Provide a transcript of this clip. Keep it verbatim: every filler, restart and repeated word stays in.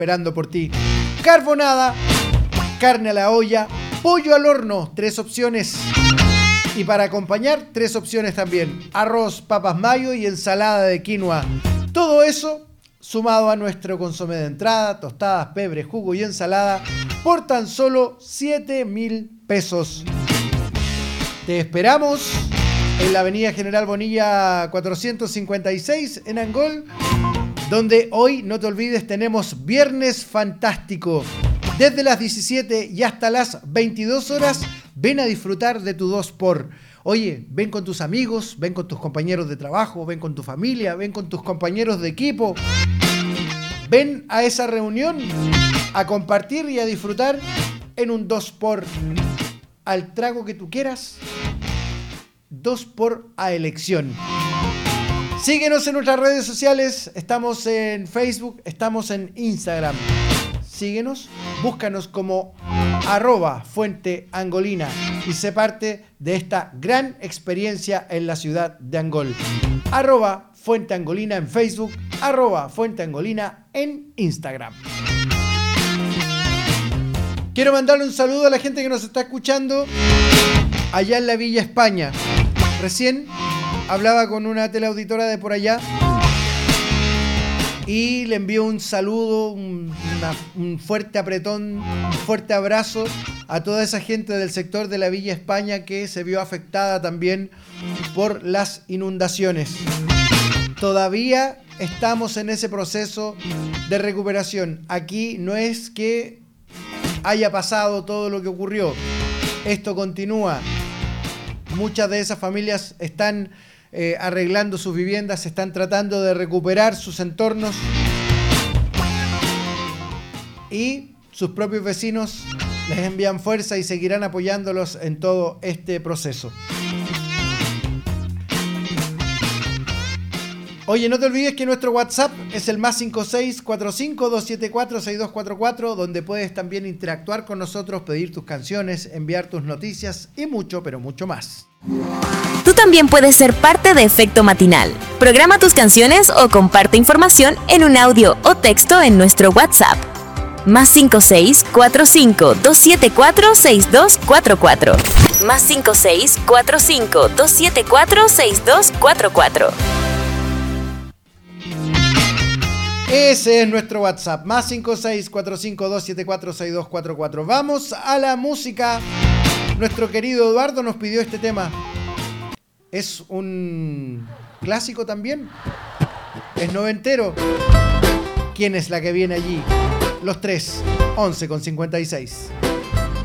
esperando por ti. Carbonada, carne a la olla, pollo al horno, tres opciones. Y para acompañar, tres opciones también. Arroz, papas mayo y ensalada de quinoa. Todo eso sumado a nuestro consomé de entrada, tostadas, pebre, jugo y ensalada por tan solo siete mil pesos. Te esperamos en la avenida General Bonilla cuatrocientos cincuenta y seis en Angol, donde hoy, no te olvides, tenemos Viernes Fantástico. Desde las diecisiete y hasta las veintidós horas, ven a disfrutar de tu dos por. Oye, ven con tus amigos, ven con tus compañeros de trabajo, ven con tu familia, ven con tus compañeros de equipo. Ven a esa reunión a compartir y a disfrutar en un dos por al trago que tú quieras. dos por a elección. Síguenos en nuestras redes sociales. Estamos en Facebook, estamos en Instagram. Síguenos, búscanos como arroba Fuente Angolina y sé parte de esta gran experiencia en la ciudad de Angol. Arroba Fuente Angolina en Facebook, arroba Fuente Angolina en Instagram. Quiero mandarle un saludo a la gente que nos está escuchando allá en la Villa España. Recién hablaba con una teleauditora de por allá y le envío un saludo, un, una, un fuerte apretón, un fuerte abrazo a toda esa gente del sector de la Villa España que se vio afectada también por las inundaciones. Todavía estamos en ese proceso de recuperación. Aquí no es que haya pasado todo lo que ocurrió. Esto continúa. Muchas de esas familias están Eh, arreglando sus viviendas, están tratando de recuperar sus entornos y sus propios vecinos les envían fuerza y seguirán apoyándolos en todo este proceso. Oye, no te olvides que nuestro WhatsApp es el más cinco seis cuatro cinco dos siete cuatro seis dos cuatro cuatro, donde puedes también interactuar con nosotros, pedir tus canciones, enviar tus noticias y mucho, pero mucho más. Tú también puedes ser parte de Efecto Matinal. Programa tus canciones o comparte información en un audio o texto en nuestro WhatsApp. Más cinco seis cuatro cinco dos siete cuatro seis dos cuatro cuatro. Más cinco seis cuatro cinco dos siete cuatro seis dos cuatro cuatro. Ese es nuestro WhatsApp, más cinco seis cuatro cinco dos siete cuatro seis dos cuatro cuatro. Vamos a la música. Nuestro querido Eduardo nos pidió este tema. Es un clásico también. Es noventero. ¿Quién es la que viene allí? Los tres, once con cincuenta y seis.